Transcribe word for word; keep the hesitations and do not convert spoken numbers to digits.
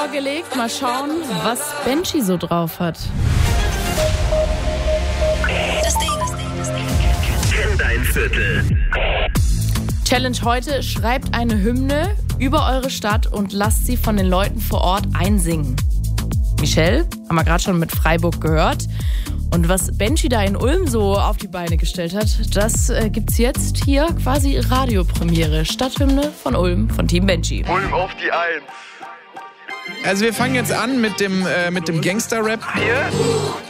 vorgelegt. Mal schauen, was Benji so drauf hat. Das Ding. Kenn dein Viertel. Challenge heute: Schreibt eine Hymne über eure Stadt und lasst sie von den Leuten vor Ort einsingen. Michelle, haben wir gerade schon mit Freiburg gehört. Und was Benji da in Ulm so auf die Beine gestellt hat, das äh, gibt's jetzt hier quasi Radiopremiere. Stadthymne von Ulm, von Team Benji. Ulm auf die Eins. Also wir fangen jetzt an mit dem, äh, mit dem Gangster-Rap. Hier.